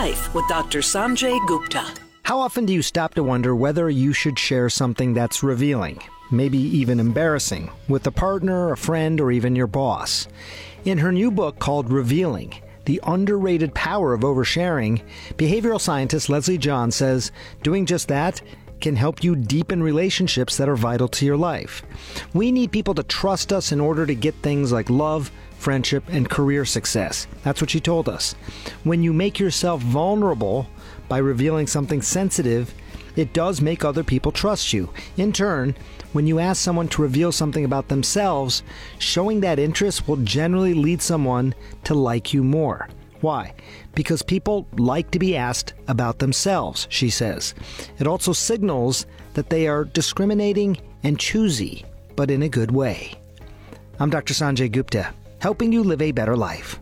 Life with Dr. Sanjay Gupta. How often do you stop to wonder whether you should share something that's revealing, maybe even embarrassing, with a partner, a friend, or even your boss? In her new book called Revealing, The Underrated Power of Oversharing, behavioral scientist Leslie John says doing just that can help you deepen relationships that are vital to your life. We need people to trust us in order to get things like love, friendship, and career success. That's what she told us. When you make yourself vulnerable by revealing something sensitive, it does make other people trust you. In turn, when you ask someone to reveal something about themselves, showing that interest will generally lead someone to like you more. Why? Because people like to be asked about themselves, she says. It also signals that they are discriminating and choosy, but in a good way. I'm Dr. Sanjay Gupta, helping you live a better life.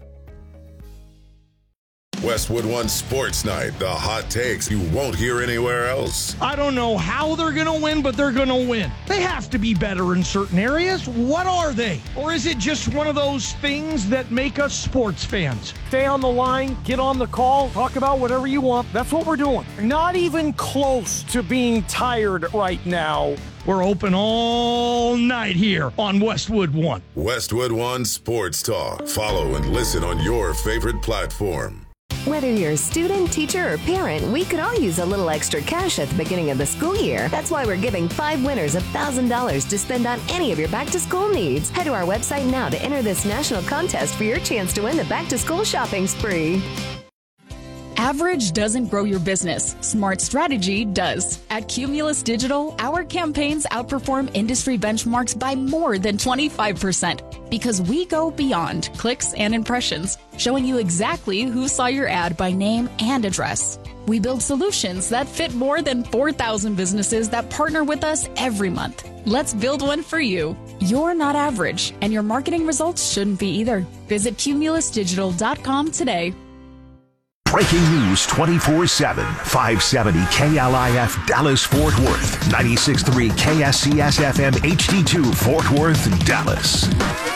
Westwood One Sports Night, the hot takes you won't hear anywhere else. I don't know how they're going to win, but they're going to win. They have to be better in certain areas. What are they? Or is it just one of those things that make us sports fans? Stay on the line, get on the call, talk about whatever you want. That's what we're doing. Not even close to being tired right now. We're open all night here on Westwood One. Westwood One Sports Talk. Follow and listen on your favorite platform. Whether you're a student, teacher, or parent, we could all use a little extra cash at the beginning of the school year. That's why we're giving 5 winners $1,000 to spend on any of your back-to-school needs. Head to our website now to enter this national contest for your chance to win the back-to-school shopping spree. Average doesn't grow your business. Smart strategy does. At Cumulus Digital, our campaigns outperform industry benchmarks by more than 25% because we go beyond clicks and impressions, showing you exactly who saw your ad by name and address. We build solutions that fit more than 4,000 businesses that partner with us every month. Let's build one for you. You're not average, and your marketing results shouldn't be either. Visit cumulusdigital.com today. Breaking news 24/7, 570 KLIF Dallas-Fort Worth, 96.3 KSCS-FM HD2 Fort Worth, Dallas.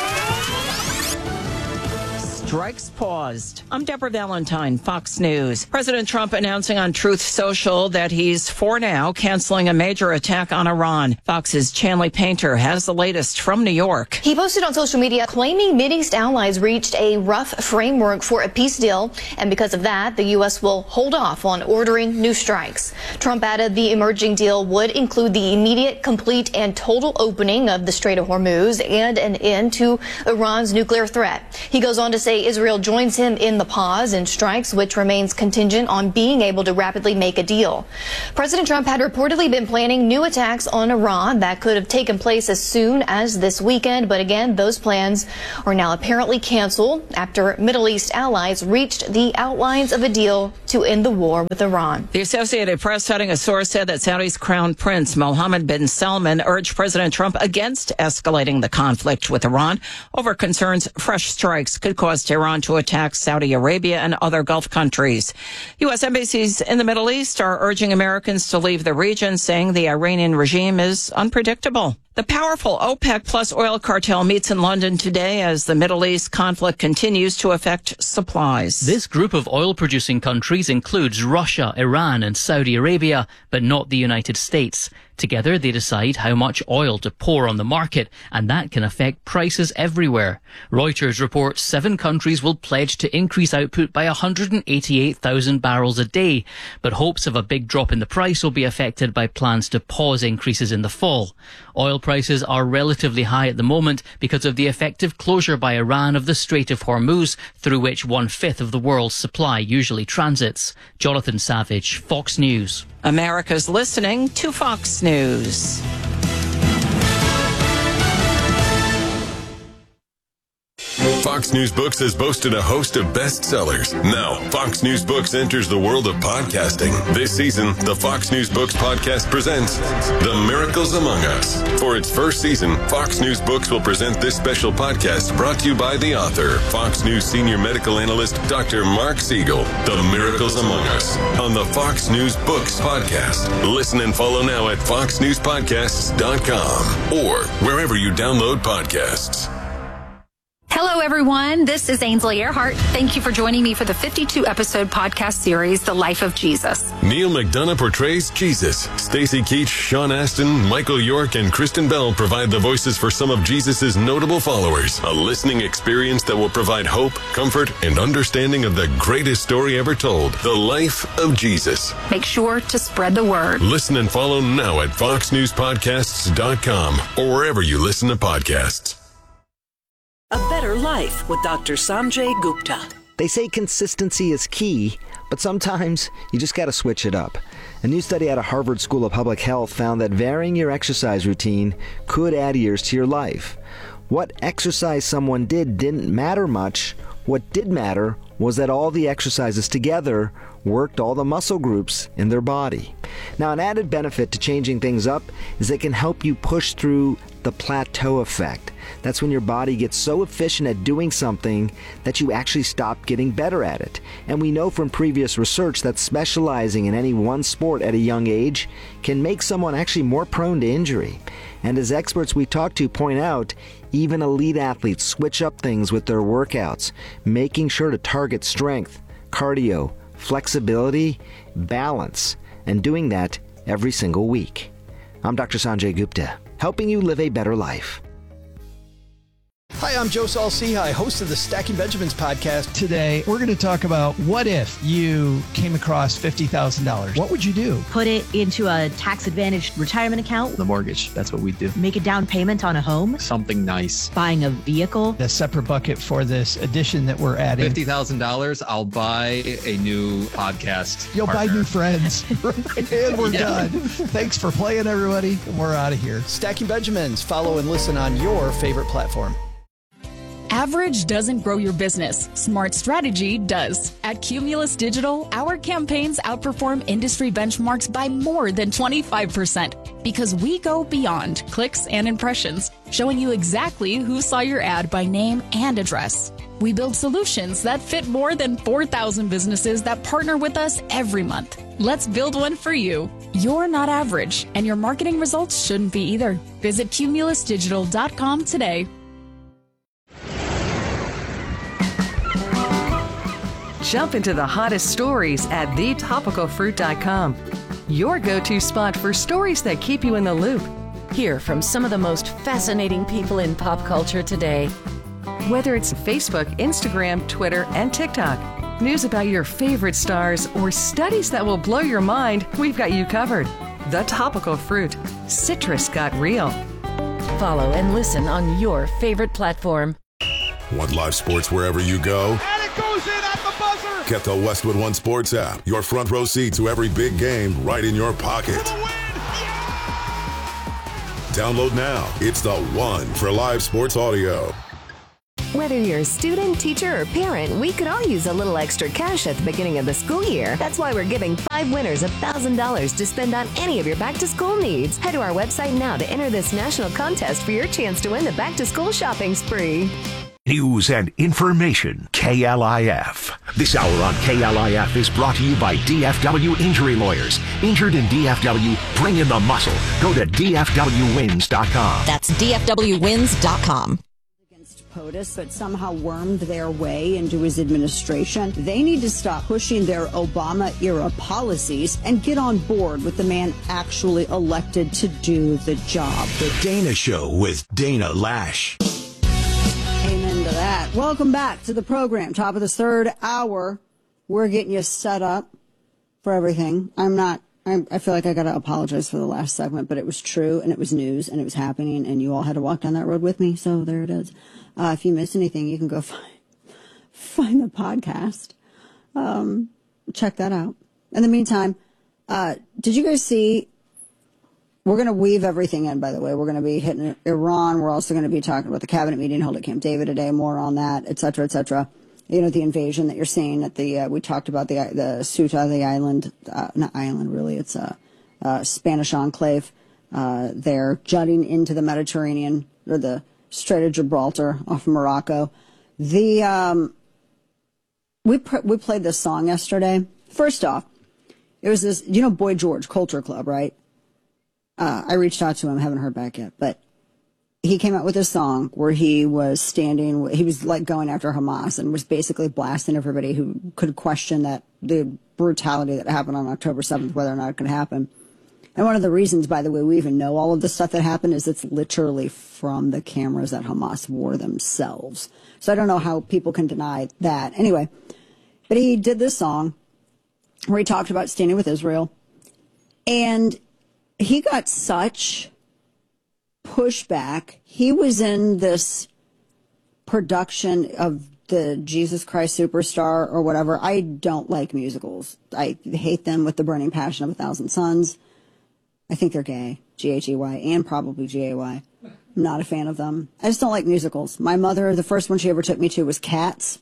Strikes paused. I'm Deborah Valentine, Fox News. President Trump announcing on Truth Social that he's, for now, canceling a major attack on Iran. Fox's Chanley Painter has the latest from New York. He posted on social media claiming Mideast allies reached a rough framework for a peace deal, and because of that, the U.S. will hold off on ordering new strikes. Trump added the emerging deal would include the immediate, complete, and total opening of the Strait of Hormuz and an end to Iran's nuclear threat. He goes on to say Israel joins him in the pause in strikes, which remains contingent on being able to rapidly make a deal. President Trump had reportedly been planning new attacks on Iran that could have taken place as soon as this weekend, but again, those plans are now apparently canceled after Middle East allies reached the outlines of a deal to end the war with Iran. The Associated Press, citing a source, said that Saudi's Crown Prince Mohammed bin Salman urged President Trump against escalating the conflict with Iran over concerns fresh strikes could cause Tehran to attack Saudi Arabia and other Gulf countries. U.S. embassies in the Middle East are urging Americans to leave the region, saying the Iranian regime is unpredictable. The powerful OPEC plus oil cartel meets in London today as the Middle East conflict continues to affect supplies. This group of oil-producing countries includes Russia, Iran and Saudi Arabia, but not the United States. Together, they decide how much oil to pour on the market, and that can affect prices everywhere. Reuters reports 7 countries will pledge to increase output by 188,000 barrels a day, but hopes of a big drop in the price will be affected by plans to pause increases in the fall. Oil prices are relatively high at the moment because of the effective closure by Iran of the Strait of Hormuz, through which 1/5 of the world's supply usually transits. Jonathan Savage, Fox News. America's listening to Fox News. Fox News Books has boasted a host of bestsellers. Now, Fox News Books enters the world of podcasting. This season, the Fox News Books podcast presents The Miracles Among Us. For its first season, Fox News Books will present this special podcast brought to you by the author, Fox News senior medical analyst, Dr. Mark Siegel. The Miracles Among Us on the Fox News Books podcast. Listen and follow now at foxnewspodcasts.com or wherever you download podcasts. Hello, everyone. This is Ainsley Earhart. Thank you for joining me for the 52-episode podcast series, The Life of Jesus. Neil McDonough portrays Jesus. Stacey Keach, Sean Astin, Michael York, and Kristen Bell provide the voices for some of Jesus' notable followers. A listening experience that will provide hope, comfort, and understanding of the greatest story ever told, The Life of Jesus. Make sure to spread the word. Listen and follow now at foxnewspodcasts.com or wherever you listen to podcasts. A Better Life with Dr. Sanjay Gupta. They say consistency is key, but sometimes you just got to switch it up. A new study out of Harvard School of Public Health found that varying your exercise routine could add years to your life. What exercise someone did didn't matter much. What did matter was that all the exercises together worked all the muscle groups in their body. Now, an added benefit to changing things up is they can help you push through the plateau effect. That's when your body gets so efficient at doing something that you actually stop getting better at it. And we know from previous research that specializing in any one sport at a young age can make someone actually more prone to injury. And as experts we talk to point out, even elite athletes switch up things with their workouts, making sure to target strength, cardio, flexibility, balance, and doing that every single week. I'm Dr. Sanjay Gupta, helping you live a better life. Hi, I'm Joe Saul-Sehy, host of the Stacking Benjamins podcast. Today, we're going to talk about what if you came across $50,000? What would you do? Put it into a tax-advantaged retirement account. The mortgage, that's what we do. Make a down payment on a home. Something nice. Buying a vehicle. A separate bucket for this addition that we're adding. $50,000, I'll buy a new podcast You'll partner. buy new friends. And we're done. Thanks for playing, everybody. We're out of here. Stacking Benjamins. Follow and listen on your favorite platform. Average doesn't grow your business. Smart strategy does. At Cumulus Digital, our campaigns outperform industry benchmarks by more than 25% because we go beyond clicks and impressions, showing you exactly who saw your ad by name and address. We build solutions that fit more than 4,000 businesses that partner with us every month. Let's build one for you. You're not average, and your marketing results shouldn't be either. Visit cumulusdigital.com today. Jump into the hottest stories at thetopicalfruit.com. Your go-to spot for stories that keep you in the loop. Hear from some of the most fascinating people in pop culture today. Whether it's Facebook, Instagram, Twitter, and TikTok, news about your favorite stars, or studies that will blow your mind, we've got you covered. The Topical Fruit. Citrus got real. Follow and listen on your favorite platform. Want live sports wherever you go? And it goes in at the buzzer! Get the Westwood One Sports app. Your front row seat to every big game right in your pocket. Download now. It's the one for live sports audio. Whether you're a student, teacher, or parent, we could all use a little extra cash at the beginning of the school year. That's why we're giving 5 winners $1,000 to spend on any of your back-to-school needs. Head to our website now to enter this national contest for your chance to win the back-to-school shopping spree. News and information, KLIF. This hour on KLIF is brought to you by DFW Injury Lawyers. Injured in DFW, bring in the muscle. Go to DFWwins.com. That's DFWwins.com. POTUS, but somehow wormed their way into his administration. They need to stop pushing their Obama-era policies and get on board with the man actually elected to do the job. The Dana Show with Dana Lash. Amen to that. Welcome back to the program. Top of this third hour. We're getting you set up for everything. I feel like I got to apologize for the last segment, but it was true and it was news and it was happening and you all had to walk down that road with me. So there it is. If you missed anything, you can go find the podcast. Check that out. In the meantime, did you guys see? We're going to weave everything in, by the way. We're going to be hitting Iran. We're also going to be talking about the cabinet meeting held at Camp David today. More on that, et cetera, et cetera. You know, the invasion that you're seeing at the, we talked about the Ceuta, the island, not island really, it's a Spanish enclave there, jutting into the Mediterranean, or the Strait of Gibraltar off of Morocco. We played this song yesterday. First off, it was this, you know, Boy George Culture Club, right? I reached out to him, haven't heard back yet, but he came out with a song where he was like going after Hamas and was basically blasting everybody who could question that the brutality that happened on October 7th, whether or not it could happen. And one of the reasons, by the way, we even know all of the stuff that happened is it's literally from the cameras that Hamas wore themselves. So I don't know how people can deny that. Anyway, but he did this song where he talked about standing with Israel. And he got such pushback. He was in this production of the Jesus Christ Superstar or whatever. I don't like musicals. I hate them with the burning passion of 1,000 Suns. I think they're gay, G-H-E-Y, and probably G-A-Y. I'm not a fan of them. I just don't like musicals. My mother, the first one she ever took me to was Cats.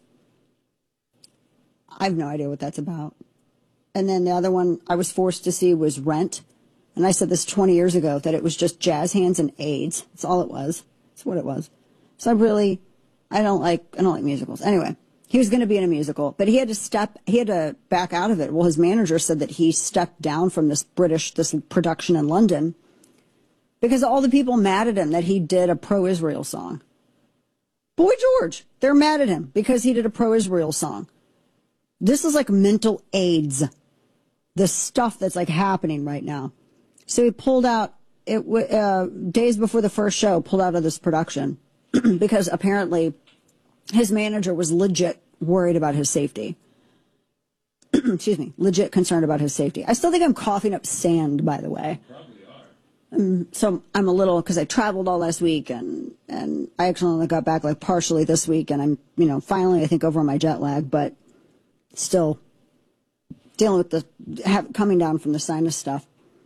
I have no idea what that's about. And then the other one I was forced to see was Rent. And I said this 20 years ago, that it was just jazz hands and AIDS. That's all it was. That's what it was. So I don't like musicals. Anyway, he was going to be in a musical, but he had to back out of it. Well, his manager said that he stepped down from this production in London because all the people mad at him that he did a pro-Israel song. Boy George, they're mad at him because he did a pro-Israel song. This is like mental AIDS, the stuff that's like happening right now. So he pulled out, days before the first show, pulled out of this production because apparently his manager was legit worried about his safety. Excuse me, legit concerned about his safety. I still think I'm coughing up sand, by the way. Probably are. So I'm a little, because I traveled all last week and I actually only got back like partially this week and I'm, finally I think over my jet lag, but still dealing with coming down from the sinus stuff.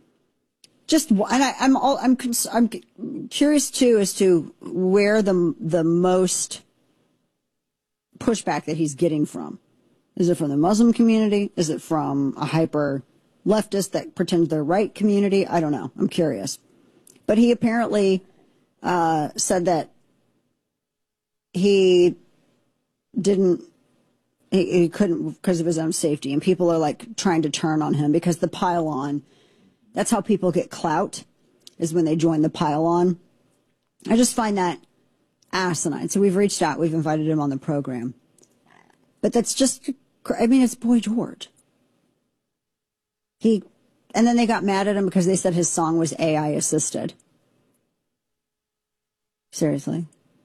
I'm curious too as to where the most pushback that he's getting from. Is it from the Muslim community? Is it from a hyper leftist that pretends they're right community? I don't know. I'm curious. But he apparently said that he couldn't because of his own safety, and people are like trying to turn on him because the pile-on. That's how people get clout, is when they join the pile-on. I just find that asinine. So we've reached out. We've invited him on the program. But that's just, it's Boy George. And then they got mad at him because they said his song was AI assisted. Seriously.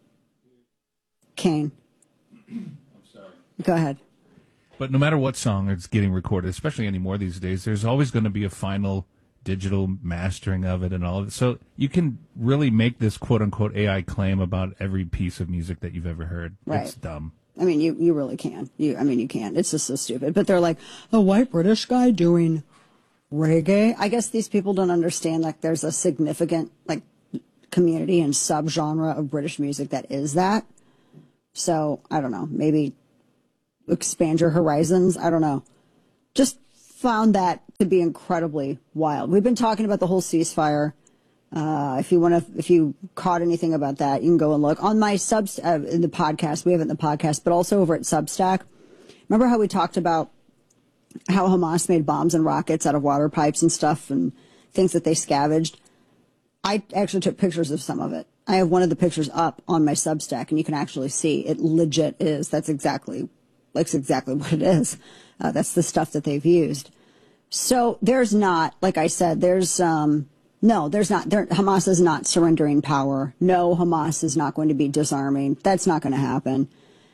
Kane. I'm sorry. Go ahead. But no matter what song is getting recorded, especially anymore these days, there's always going to be a final digital mastering of it and all of it. So you can really make this quote-unquote AI claim about every piece of music that you've ever heard. Right. It's dumb. You really can. You can. It's just so stupid. But they're like, a white British guy doing reggae? I guess these people don't understand, like, there's a significant, like, community and subgenre of British music that is that. So, I don't know. Maybe expand your horizons. I don't know. Just found that to be incredibly wild. We've been talking about the whole ceasefire. If you caught anything about that, you can go and look on my in the podcast. We have it in the podcast, but also over at Substack. Remember how we talked about how Hamas made bombs and rockets out of water pipes and stuff and things that they scavenged? I actually took pictures of some of it. I have one of the pictures up on my Substack, and you can actually see it legit is. That's exactly what it is. That's the stuff that they've used. So there's not, like I said, there's not. Hamas is not surrendering power. No, Hamas is not going to be disarming. That's not going to happen.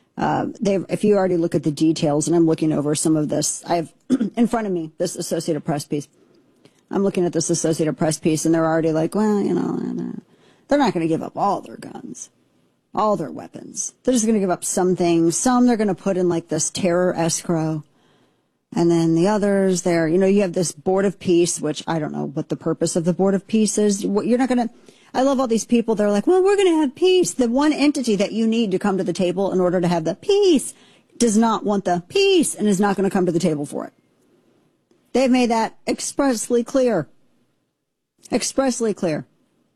If you already look at the details, and I'm looking over some of this, I have in front of me this Associated Press piece. I'm looking at this Associated Press piece, and they're already like, well, they're not going to give up all their guns, all their weapons. They're just going to give up some things. Some they're going to put in like this terror escrow. And then the others there, you have this Board of Peace, which I don't know what the purpose of the Board of Peace is. You're not going to, I love all these people. They're like, well, we're going to have peace. The one entity that you need to come to the table in order to have the peace does not want the peace and is not going to come to the table for it. They've made that expressly clear. Expressly clear.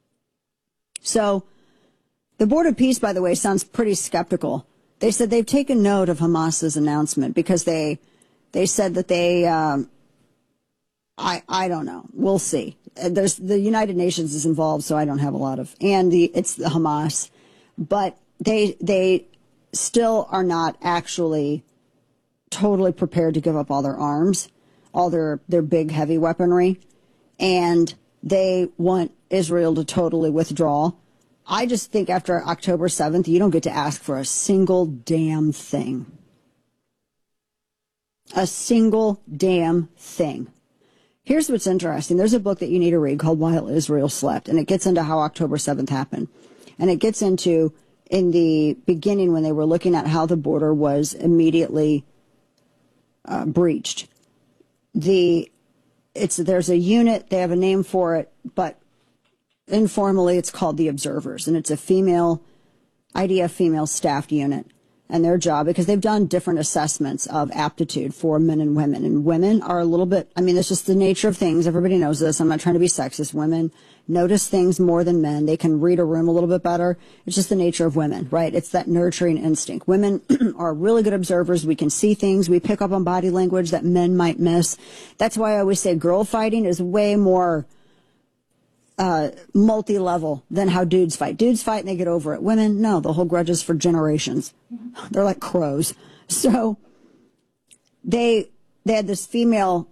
So the Board of Peace, by the way, sounds pretty skeptical. They said they've taken note of Hamas's announcement because they said that they I don't know. We'll see. The United Nations is involved, so I don't have a lot of, and it's the Hamas, but they still are not actually totally prepared to give up all their arms, all their big heavy weaponry, and they want Israel to totally withdraw. I just think after October 7th, you don't get to ask for a single damn thing. A single damn thing. Here's what's interesting. There's a book that you need to read called While Israel Slept, and it gets into how October 7th happened. And it gets into, in the beginning, when they were looking at how the border was immediately breached. There's a unit, they have a name for it, but informally it's called the Observers, and it's a IDF female staffed unit. And their job, because they've done different assessments of aptitude for men and women. And women are a little bit, it's just the nature of things. Everybody knows this. I'm not trying to be sexist. Women notice things more than men. They can read a room a little bit better. It's just the nature of women, right? It's that nurturing instinct. Women are really good observers. We can see things. We pick up on body language that men might miss. That's why I always say girl fighting is way more multi-level than how dudes fight. Dudes fight and they get over it. Women, no, they'll hold grudges for generations. They're like crows. So they had this female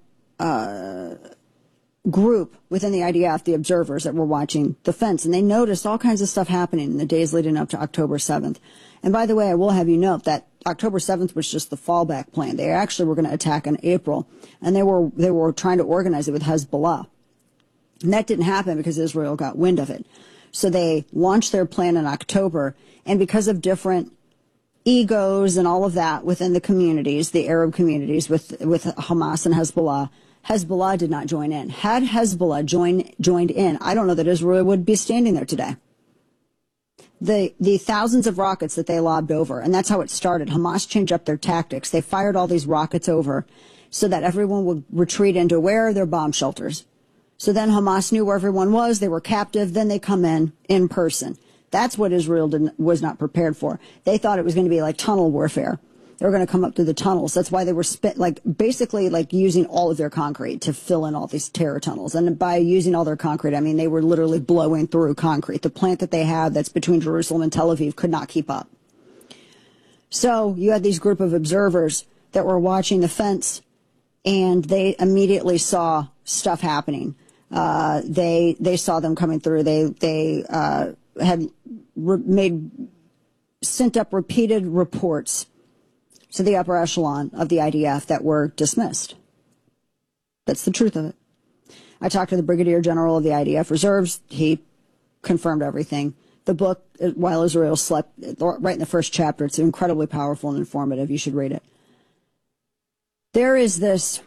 group within the IDF, the Observers, that were watching the fence, and they noticed all kinds of stuff happening in the days leading up to October 7th. And by the way, I will have you note that October 7th was just the fallback plan. They actually were going to attack in April, and they were trying to organize it with Hezbollah. And that didn't happen because Israel got wind of it. So they launched their plan in October, and because of different egos and all of that within the communities, the Arab communities with Hamas and Hezbollah, Hezbollah did not join in. Had Hezbollah joined in, I don't know that Israel would be standing there today. The thousands of rockets that they lobbed over, and that's how it started. Hamas changed up their tactics. They fired all these rockets over so that everyone would retreat into where are their bomb shelters. So then Hamas knew where everyone was. They were captive. Then they come in person. That's what Israel was not prepared for. They thought it was going to be like tunnel warfare. They were going to come up through the tunnels. That's why they were basically using all of their concrete to fill in all these terror tunnels. And by using all their concrete, I mean they were literally blowing through concrete. The plant that they have that's between Jerusalem and Tel Aviv could not keep up. So you had these group of observers that were watching the fence, and they immediately saw stuff happening. They saw them coming through. They had sent up repeated reports to the upper echelon of the IDF that were dismissed. That's the truth of it. I talked to the Brigadier General of the IDF Reserves. He confirmed everything. The book, While Israel Slept, right in the first chapter, it's incredibly powerful and informative. You should read it. There is this,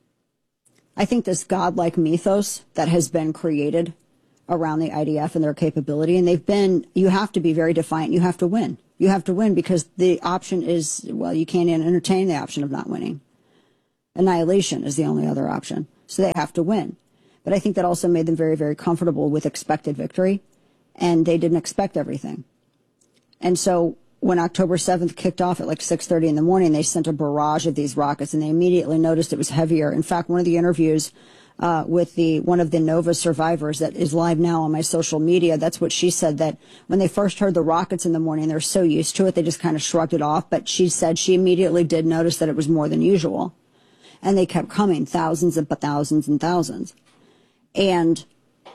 I think, this godlike mythos that has been created around the IDF and their capability. And you have to be very defiant. You have to win. You have to win because the option is, well, you can't entertain the option of not winning. Annihilation is the only other option. So they have to win. But I think that also made them very, very comfortable with expected victory. And they didn't expect everything. And so when October 7th kicked off at 6:30 in the morning, they sent a barrage of these rockets, and they immediately noticed it was heavier. In fact, one of the interviews with one of the Nova survivors that is live now on my social media, that's what she said, that when they first heard the rockets in the morning, they're so used to it, they just kind of shrugged it off. But she said she immediately did notice that it was more than usual. And they kept coming, thousands and thousands and thousands. And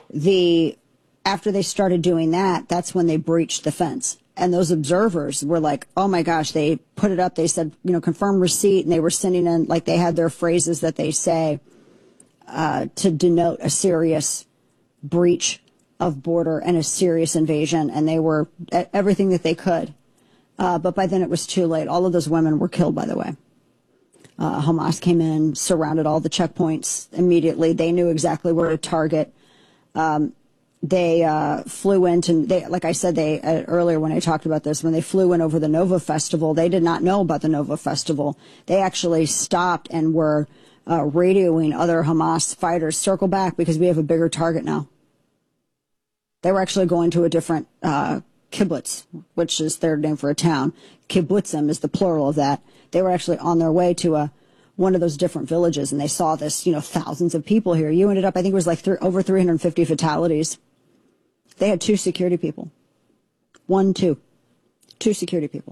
after they started doing that, that's when they breached the fence. And those observers were like, oh my gosh, they put it up. They said, confirm receipt. And they were sending in, they had their phrases that they say to denote a serious breach of border and a serious invasion. And they were at everything that they could. But by then it was too late. All of those women were killed, by the way. Hamas came in, surrounded all the checkpoints immediately. They knew exactly where to target. They flew into, like I said, earlier when I talked about this, when they flew in over the Nova Festival, they did not know about the Nova Festival. They actually stopped and were radioing other Hamas fighters, circle back because we have a bigger target now. They were actually going to a different kibbutz, which is their name for a town. Kibbutzim is the plural of that. They were actually on their way to one of those different villages, and they saw this, thousands of people here. You ended up, I think it was like over 350 fatalities. They had 2 security people. 2 security people.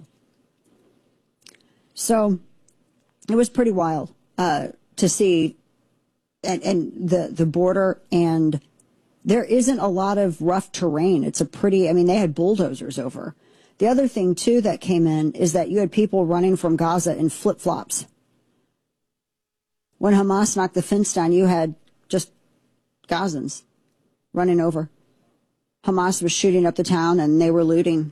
So it was pretty wild to see, and the border, and there isn't a lot of rough terrain. It's they had bulldozers over. The other thing, too, that came in is that you had people running from Gaza in flip-flops. When Hamas knocked the fence down, you had just Gazans running over. Hamas was shooting up the town, and they were looting.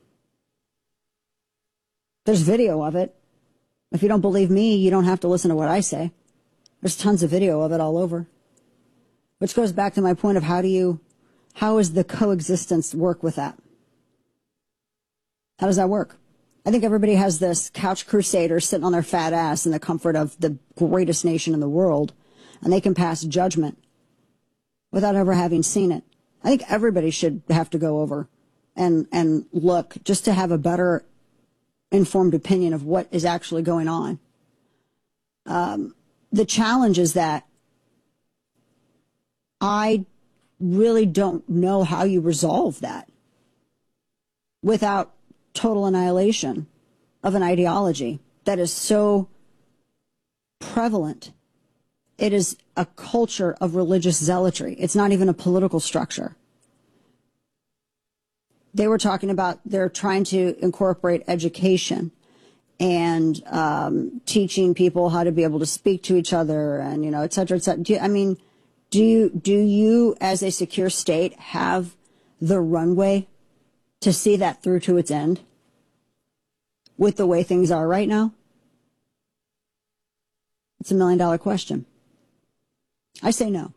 There's video of it. If you don't believe me, you don't have to listen to what I say. There's tons of video of it all over. Which goes back to my point of how does the coexistence work with that? How does that work? I think everybody has this couch crusader sitting on their fat ass in the comfort of the greatest nation in the world, and they can pass judgment without ever having seen it. I think everybody should have to go over and look just to have a better informed opinion of what is actually going on. The challenge is that I really don't know how you resolve that without total annihilation of an ideology that is so prevalent. It is a culture of religious zealotry. It's not even a political structure. They were talking about they're trying to incorporate education and teaching people how to be able to speak to each other and, et cetera, et cetera. Do you, as a secure state, have the runway to see that through to its end with the way things are right now? It's $1 million question. I say no.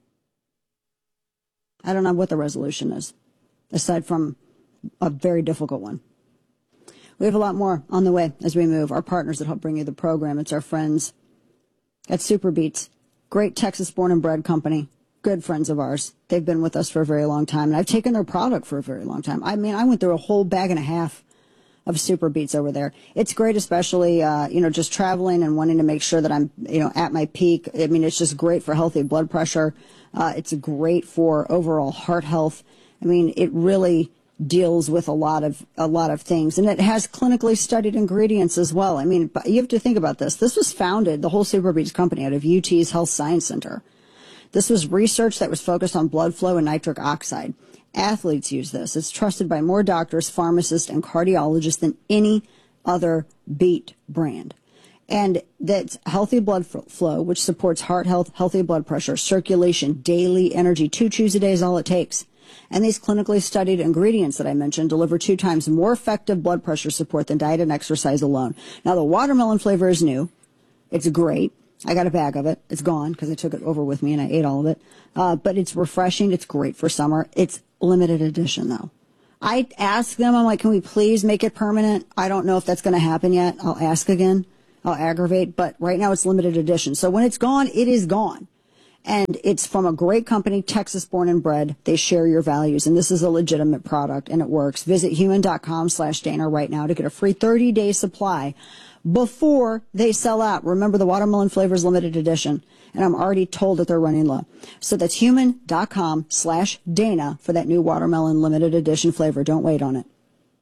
I don't know what the resolution is, aside from a very difficult one. We have a lot more on the way as we move. Our partners that help bring you the program, it's our friends at Super Beets, great Texas born and bred company, good friends of ours. They've been with us for a very long time, and I've taken their product for a very long time. I went through a whole bag and a half of Super Beets over there. It's great, especially, just traveling and wanting to make sure that I'm, at my peak. It's just great for healthy blood pressure. It's great for overall heart health. It really deals with a lot of things, and it has clinically studied ingredients as well. But you have to think about this. This was founded, the whole Super Beets company, out of UT's Health Science Center. This was research that was focused on blood flow and nitric oxide. Athletes use this. It's trusted by more doctors, pharmacists, and cardiologists than any other beet brand. And that's healthy blood flow, which supports heart health, healthy blood pressure, circulation, daily energy. 2 chews a day is all it takes. And these clinically studied ingredients that I mentioned deliver 2 times more effective blood pressure support than diet and exercise alone. Now, the watermelon flavor is new. It's great. I got a bag of it. It's gone because I took it over with me and I ate all of it. But it's refreshing. It's great for summer. It's limited edition, though. I asked them, I'm like, can we please make it permanent? I don't know if that's going to happen yet. I'll ask again. I'll aggravate. But right now it's limited edition. So when it's gone, it is gone. And it's from a great company, Texas born and bred. They share your values. And this is a legitimate product and it works. Visit human.com/Dana right now to get a free 30-day supply before they sell out. Remember, the watermelon flavor is limited edition, and I'm already told that they're running low. So that's human.com/Dana for that new watermelon limited edition flavor. Don't wait on it.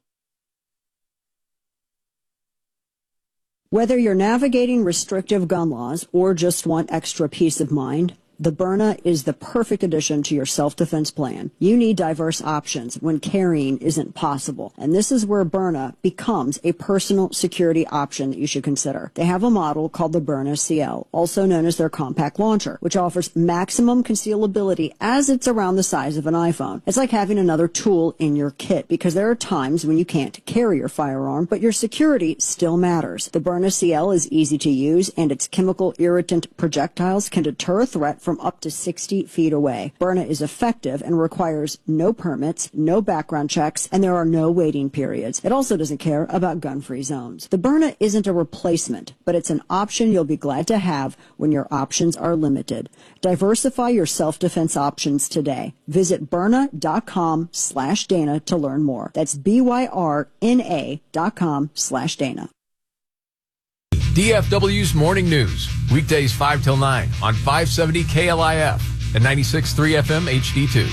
Whether you're navigating restrictive gun laws or just want extra peace of mind, the Byrna is the perfect addition to your self-defense plan. You need diverse options when carrying isn't possible. And this is where Byrna becomes a personal security option that you should consider. They have a model called the Byrna CL, also known as their compact launcher, which offers maximum concealability as it's around the size of an iPhone. It's like having another tool in your kit because there are times when you can't carry your firearm, but your security still matters. The Byrna CL is easy to use, and its chemical irritant projectiles can deter a threat from up to 60 feet away. Byrna is effective and requires no permits, no background checks, and there are no waiting periods. It also doesn't care about gun-free zones. The Byrna isn't a replacement, but it's an option you'll be glad to have when your options are limited. Diversify your self-defense options today. Visit Byrna.com/Dana to learn more. That's BYRNA.com/Dana. DFW's Morning News, weekdays 5 till 9 on 570 KLIF and 96.3 FM HD2.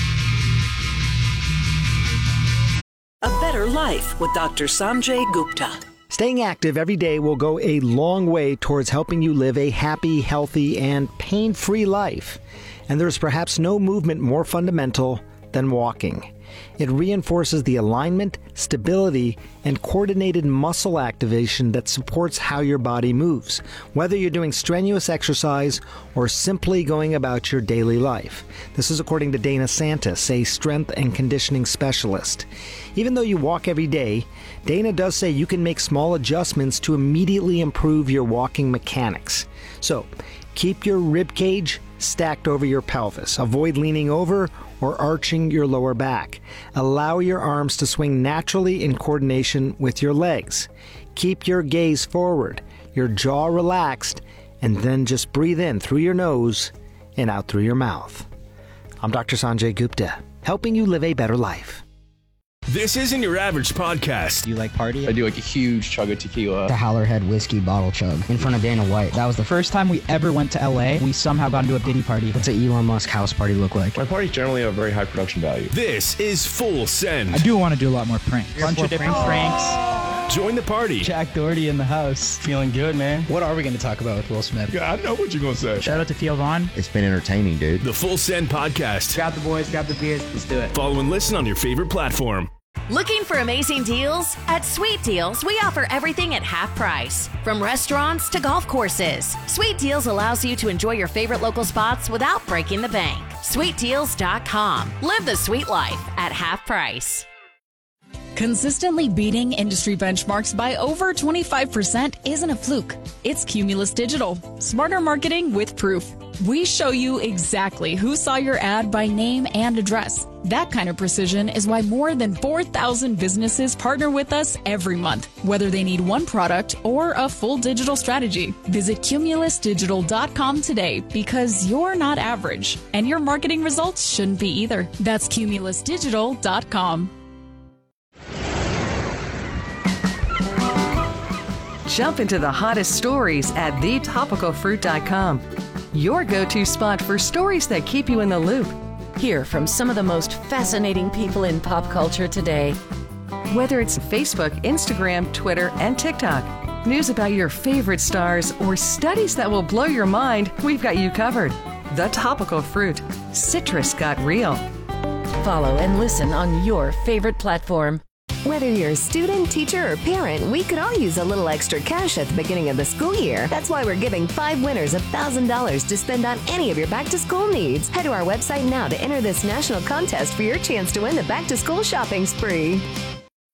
A Better Life with Dr. Sanjay Gupta. Staying active every day will go a long way towards helping you live a happy, healthy, and pain-free life. And there's perhaps no movement more fundamental than walking. It reinforces the alignment, stability, and coordinated muscle activation that supports how your body moves, whether you're doing strenuous exercise or simply going about your daily life. This is according to Dana Santis, a strength and conditioning specialist. Even though you walk every day, Dana does say you can make small adjustments to immediately improve your walking mechanics. So, keep your rib cage stacked over your pelvis. Avoid leaning over or arching your lower back. Allow your arms to swing naturally in coordination with your legs. Keep your gaze forward, your jaw relaxed, and then just breathe in through your nose and out through your mouth. I'm Dr. Sanjay Gupta, helping you live a better life. This isn't your average podcast. Do you like party? I do like a huge chug of tequila. The Howlerhead whiskey bottle chug in front of Dana White. That was the first time we ever went to LA. We somehow got into a Diddy party. What's an Elon Musk house party look like? My parties generally have very high production value. This is Full Send. I do want to do a lot more pranks. Bunch of different pranks. Join the party. Jack Doherty in the house. Feeling good, man. What are we going to talk about with Will Smith? Yeah, I know what you're going to say. Shout out to Theo Vaughn. It's been entertaining, dude. The Full Send podcast. Grab the boys, grab the beers. Let's do it. Follow and listen on your favorite platform. Looking for amazing deals? At Sweet Deals, we offer everything at half price. From restaurants to golf courses. Sweet Deals allows you to enjoy your favorite local spots without breaking the bank. SweetDeals.com. Live the sweet life at half price. Consistently beating industry benchmarks by over 25% isn't a fluke. It's Cumulus Digital. Smarter marketing with proof. We show you exactly who saw your ad by name and address. That kind of precision is why more than 4,000 businesses partner with us every month, whether they need one product or a full digital strategy. Visit cumulusdigital.com today because you're not average, and your marketing results shouldn't be either. That's cumulusdigital.com. Jump into the hottest stories at thetopicalfruit.com. Your go-to spot for stories that keep you in the loop. Hear from some of the most fascinating people in pop culture today. Whether it's Facebook, Instagram, Twitter, and TikTok, news about your favorite stars, or studies that will blow your mind, we've got you covered. The Topical Fruit. Citrus got real. Follow and listen on your favorite platform. Whether you're a student, teacher, or parent, we could all use a little extra cash at the beginning of the school year. That's why we're giving 5 winners $1,000 to spend on any of your back-to-school needs. Head to our website now to enter this national contest for your chance to win the back-to-school shopping spree.